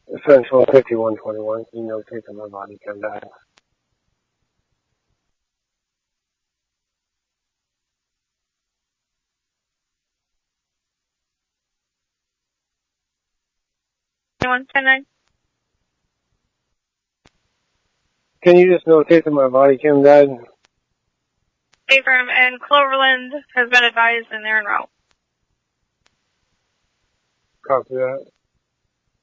Essential 5121, can you notate that my body can die? Can you just notate that my body cam died? Affirm, and Cloverland has been advised and they're en route. Copy that.